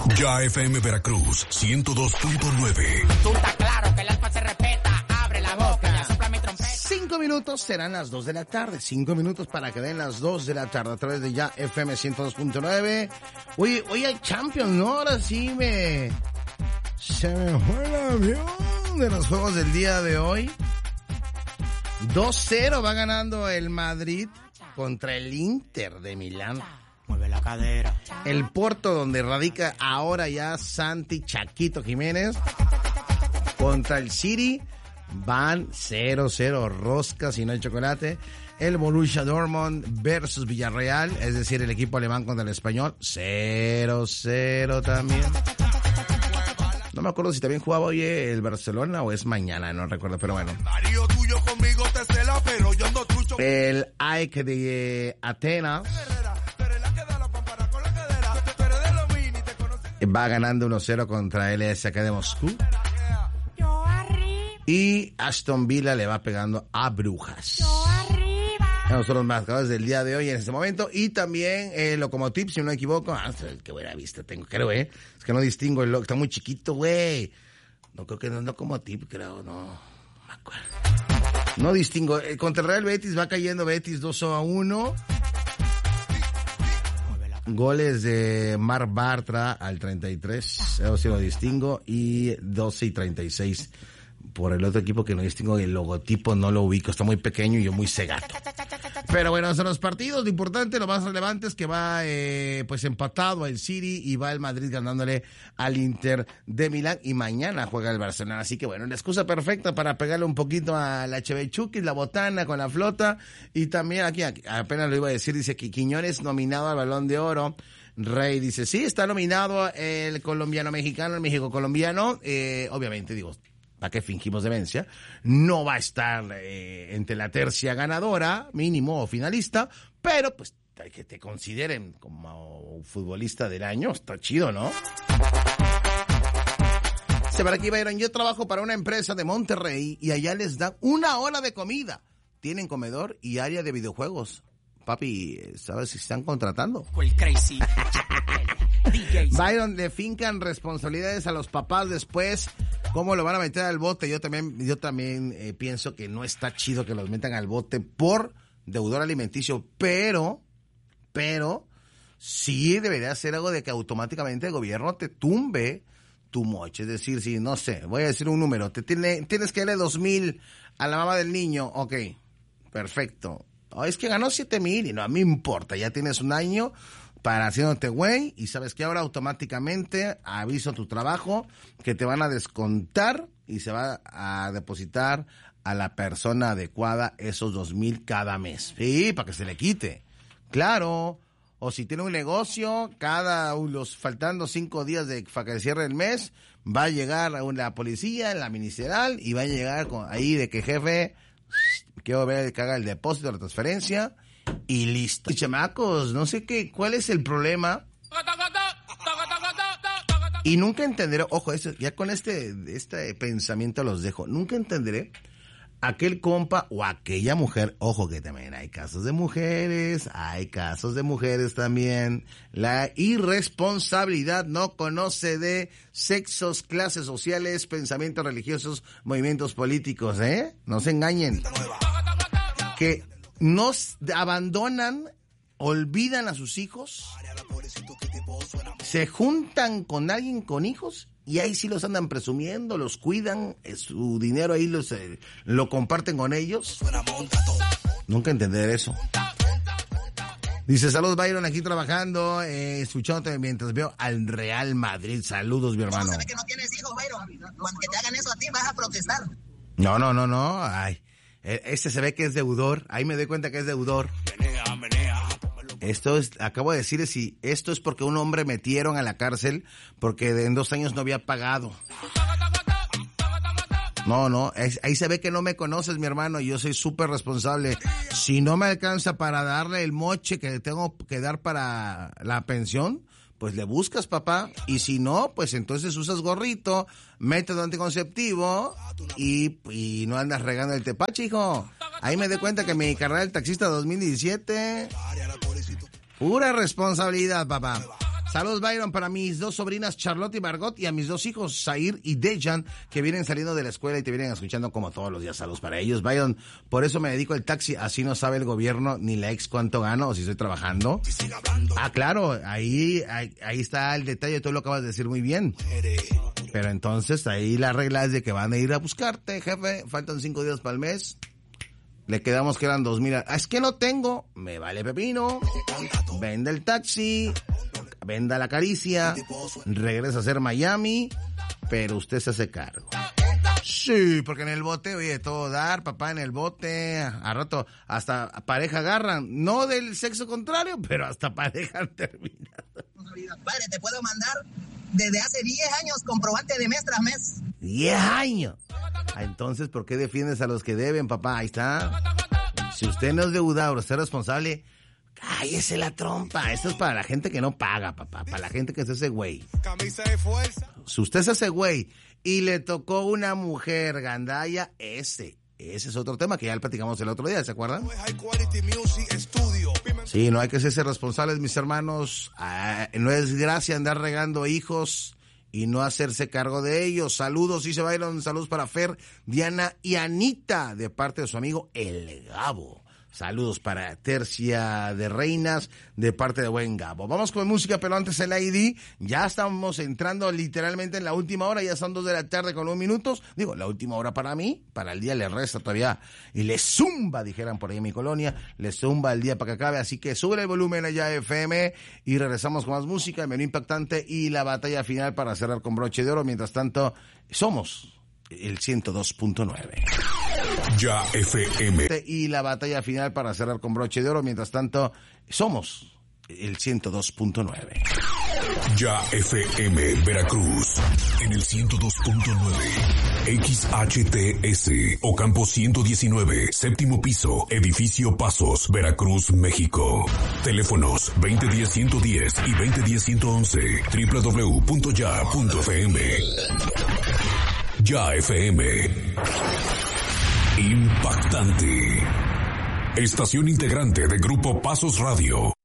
Ya FM Veracruz 102.9. Tú estás claro que el alfa se respeta. Abre la boca, ya sopla mi trompeta. 5 minutos serán las 2 de la tarde. 5 minutos para que den las 2 de la tarde a través de Ya FM 102.9. Oye, hoy hay Champions, ¿no? Ahora sí se me fue el avión de los juegos del día de hoy. 2-0 va ganando el Madrid contra el Inter de Milán. Mueve la cadera. El Porto, donde radica ahora ya Santi Chaquito Jiménez, contra el City, van 0-0, roscas y no hay chocolate. El Borussia Dortmund versus Villarreal, es decir, el equipo alemán contra el Español, 0-0 también. No me acuerdo si también jugaba hoy el Barcelona o es mañana, no recuerdo, pero bueno. El AEK de Atenas va ganando 1-0 contra el LSK de Moscú. Y Aston Villa le va pegando a Brujas. Esos son los marcadores del día de hoy en este momento. Y también el Lokomotiv, si no me equivoco. Qué buena vista tengo, creo, Es que no distingo el está muy chiquito, güey. No creo que no es Lokomotiv, creo, no me acuerdo. No distingo. Contra el Real Betis va cayendo Betis 2-1. Goles de Marc Bartra al 33, eso sí lo distingo, y 12 y 36 por el otro equipo que no distingo, el logotipo no lo ubico, está muy pequeño y yo muy cegato. Pero bueno, son los partidos, lo importante, lo más relevante es que va pues empatado el City y va el Madrid ganándole al Inter de Milán y mañana juega el Barcelona, así que bueno, una excusa perfecta para pegarle un poquito a la Chevechuquis, la botana con la flota y también aquí apenas lo iba a decir, dice que Quiñones nominado al Balón de Oro. Rey dice, sí, está nominado el colombiano-mexicano, el México-colombiano, obviamente digo, ¿para qué fingimos demencia? No va a estar entre la tercia ganadora, mínimo, o finalista, pero pues que te consideren como futbolista del año, está chido, ¿no? Se para aquí, Byron, yo trabajo para una empresa de Monterrey y allá les dan 1 hora de comida. Tienen comedor y área de videojuegos. Papi, ¿sabes si están contratando? El crazy. Byron, le fincan responsabilidades a los papás después. ¿Cómo lo van a meter al bote? Yo también pienso que no está chido que los metan al bote por deudor alimenticio, pero sí debería ser algo de que automáticamente el gobierno te tumbe tu moche. Es decir, si no sé, voy a decir un número, tienes que darle 2,000 a la mamá del niño, ok, perfecto. Oh, es que ganó 7,000 y no, a mí me importa, ya tienes un año para haciéndote güey y sabes que ahora automáticamente aviso tu trabajo que te van a descontar y se va a depositar a la persona adecuada esos 2,000 cada mes. Sí, para que se le quite. Claro. O si tiene un negocio, faltando 5 días para que cierre el mes, va a llegar la policía, la ministerial y va a llegar ahí de que jefe, quiero ver que haga el depósito, la transferencia y listo. Y chamacos, no sé cuál es el problema. Y nunca entenderé, ojo, ya con este pensamiento los dejo, nunca entenderé aquel compa o aquella mujer, ojo que también hay casos de mujeres también. La irresponsabilidad no conoce de sexos, clases sociales, pensamientos religiosos, movimientos políticos, No se engañen. Que nos abandonan, olvidan a sus hijos, se juntan con alguien con hijos y ahí sí los andan presumiendo, los cuidan, su dinero ahí lo comparten con ellos. Nunca entenderé eso. Dice, saludos Byron, aquí trabajando, escuchándote mientras veo al Real Madrid. Saludos, mi hermano. ¿Sabes que no tienes hijos, Byron? Cuando que te hagan eso a ti vas a protestar. No. Ay, este se ve que es deudor. Ahí me doy cuenta que es deudor. Acabo de decirles si esto es porque un hombre metieron a la cárcel porque en 2 años no había pagado. No, ahí se ve que no me conoces, mi hermano, y yo soy súper responsable. Si no me alcanza para darle el moche que le tengo que dar para la pensión, pues le buscas, papá. Y si no, pues entonces usas gorrito, método anticonceptivo y no andas regando el tepache, hijo. Ahí me di cuenta que mi carrera del taxista 2017... Pura responsabilidad, papá. Saludos, Byron, para mis 2 sobrinas, Charlotte y Margot, y a mis 2 hijos, Zair y Dejan, que vienen saliendo de la escuela y te vienen escuchando como todos los días. Saludos para ellos, Byron. Por eso me dedico al taxi, así no sabe el gobierno ni la ex cuánto gano o si estoy trabajando. Ah, claro, ahí está el detalle, tú lo acabas de decir muy bien. Pero entonces ahí la regla es de que van a ir a buscarte, jefe, faltan 5 días para el mes. Le quedamos que eran 2,000. Es que no tengo, me vale pepino. Vende el taxi, venda la caricia, regresa a ser Miami, pero usted se hace cargo. Sí, porque en el bote, oye, todo dar, papá, en el bote, a rato hasta pareja agarran, no del sexo contrario, pero hasta pareja han terminado. Padre, te puedo mandar desde hace 10 años comprobante de mes tras mes. 10 años. Entonces, ¿por qué defiendes a los que deben, papá? Ahí está. Si usted no es deudor, usted es responsable, cállese la trompa. Esto es para la gente que no paga, papá. Para la gente que es ese güey. Camisa de fuerza. Si usted es ese güey y le tocó una mujer gandalla, ese es otro tema que ya platicamos el otro día, ¿se acuerdan? Sí, no hay que serse responsables, mis hermanos. No es gracia andar regando hijos y no hacerse cargo de ellos. Saludos, sí se bailan. Saludos para Fer, Diana y Anita, de parte de su amigo El Gabo. Saludos para Tercia de Reinas, de parte de Buen Gabo. Vamos con música, pero antes el ID. Ya estamos entrando literalmente en la última hora. Ya son 2 de la tarde con 1 minuto. Digo, la última hora para mí. Para el día le resta todavía. Y le zumba, dijeran por ahí en mi colonia. Le zumba el día para que acabe. Así que sube el volumen allá FM. Y regresamos con más música, el menú impactante y la batalla final para cerrar con broche de oro. Mientras tanto, somos el 102.9. Ya FM. Y la batalla final para cerrar con broche de oro. Mientras tanto, somos el 102.9. Ya FM Veracruz en el 102.9. XHTS Ocampo 119, séptimo piso, edificio Pasos, Veracruz, México. Teléfonos 2010-110 y 2010-111. www.ya.fm. Ya FM. Impactante. Estación integrante de Grupo Pasos Radio.